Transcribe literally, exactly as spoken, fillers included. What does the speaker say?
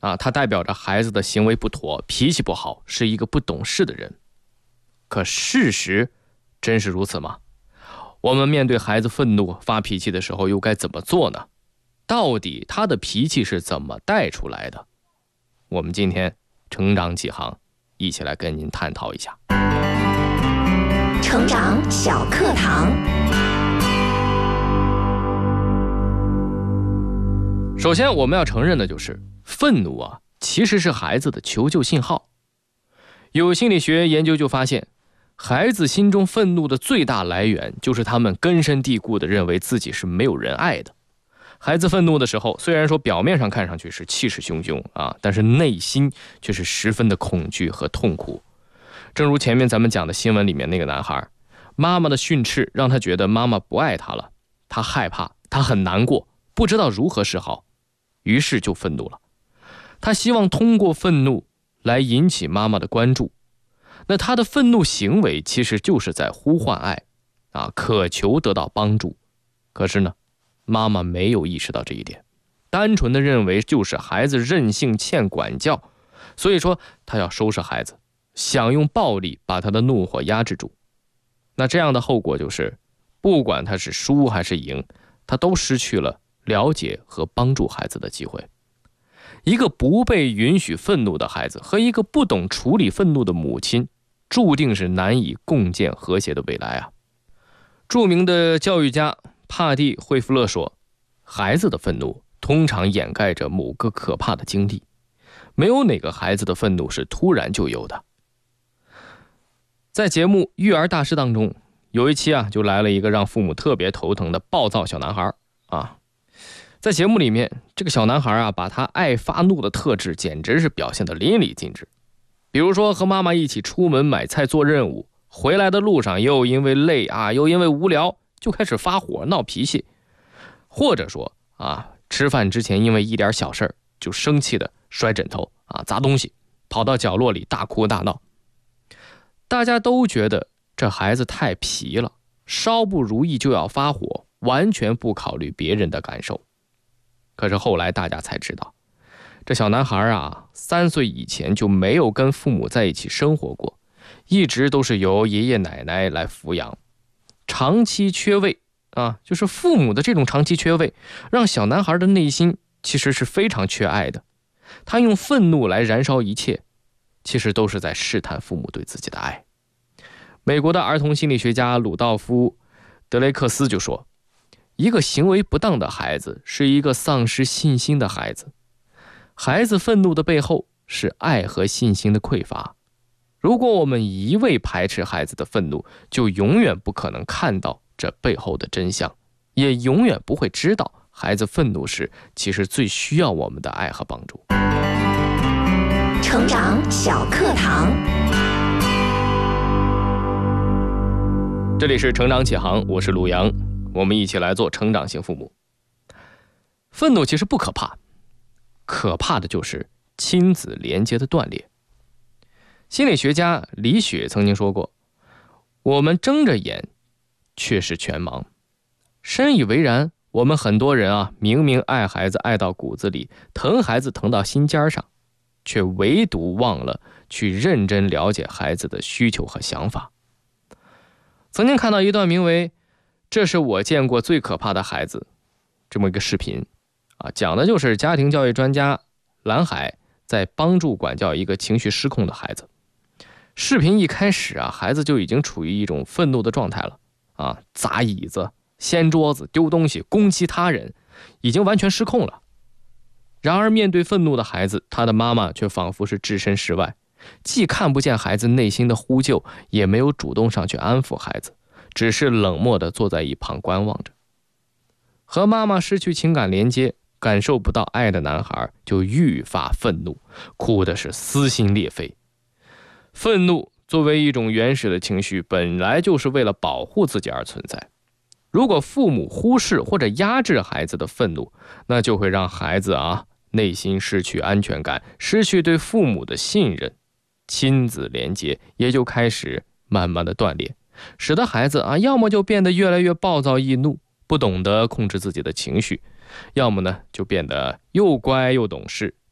啊，它代表着孩子的行为不妥，脾气不好，是一个不懂事的人。可事实真是如此吗？我们面对孩子愤怒发脾气的时候又该怎么做呢？到底他的脾气是怎么带出来的？我们今天成长几行一起来跟您探讨一下。 成长小课堂。 首先我们要承认的就是愤怒啊，其实是孩子的求救信号。有心理学研究就发现，孩子心中愤怒的最大来源就是他们根深蒂固地认为自己是没有人爱的。孩子愤怒的时候，虽然说表面上看上去是气势汹汹啊，但是内心却是十分的恐惧和痛苦。正如前面咱们讲的新闻里面那个男孩，妈妈的训斥让他觉得妈妈不爱他了，他害怕，他很难过，不知道如何是好，于是就愤怒了。他希望通过愤怒来引起妈妈的关注。那他的愤怒行为其实就是在呼唤爱啊，渴求得到帮助。可是呢，妈妈没有意识到这一点，单纯的认为就是孩子任性欠管教，所以说他要收拾孩子，想用暴力把他的怒火压制住。那这样的后果就是，不管他是输还是赢，他都失去了了解和帮助孩子的机会。一个不被允许愤怒的孩子和一个不懂处理愤怒的母亲，注定是难以共建和谐的未来啊。著名的教育家帕蒂·惠弗勒说，孩子的愤怒通常掩盖着某个可怕的经历，没有哪个孩子的愤怒是突然就有的。在节目《育儿大师》当中，有一期啊，就来了一个让父母特别头疼的暴躁小男孩啊。在节目里面，这个小男孩啊，把他爱发怒的特质简直是表现得淋漓尽致。比如说和妈妈一起出门买菜做任务，回来的路上又因为累啊，又因为无聊，就开始发火闹脾气。或者说啊，吃饭之前因为一点小事就生气的摔枕头啊，砸东西，跑到角落里大哭大闹。大家都觉得这孩子太皮了，稍不如意就要发火，完全不考虑别人的感受。可是后来大家才知道，这小男孩啊，三岁以前就没有跟父母在一起生活过，一直都是由爷爷奶奶来抚养。长期缺位啊，就是父母的这种长期缺位，让小男孩的内心其实是非常缺爱的。他用愤怒来燃烧一切，其实都是在试探父母对自己的爱。美国的儿童心理学家鲁道夫·德雷克斯就说，一个行为不当的孩子是一个丧失信心的孩子。孩子愤怒的背后是爱和信心的匮乏。如果我们一味排斥孩子的愤怒，就永远不可能看到这背后的真相，也永远不会知道孩子愤怒时其实最需要我们的爱和帮助。 成长小课堂。 这里是成长启航，我是鲁阳，我们一起来做成长型父母。愤怒其实不可怕，可怕的就是亲子连接的断裂。心理学家李雪曾经说过，我们睁着眼却是全盲。深以为然，我们很多人啊，明明爱孩子爱到骨子里，疼孩子疼到心尖上，却唯独忘了去认真了解孩子的需求和想法。曾经看到一段名为这是我见过最可怕的孩子这么一个视频啊，讲的就是家庭教育专家蓝海在帮助管教一个情绪失控的孩子。视频一开始啊，孩子就已经处于一种愤怒的状态了啊，砸椅子、掀桌子、丢东西、攻击他人，已经完全失控了。然而面对愤怒的孩子，他的妈妈却仿佛是置身事外，既看不见孩子内心的呼救，也没有主动上去安抚孩子，只是冷漠地坐在一旁观望着。和妈妈失去情感连接，感受不到爱的男孩就愈发愤怒，哭的是撕心裂肺。愤怒作为一种原始的情绪，本来就是为了保护自己而存在。如果父母忽视或者压制孩子的愤怒，那就会让孩子啊内心失去安全感，失去对父母的信任，亲子连接也就开始慢慢的断裂，使得孩子啊要么就变得越来越暴躁易怒，不懂得控制自己的情绪，要么呢就变得又乖又懂事，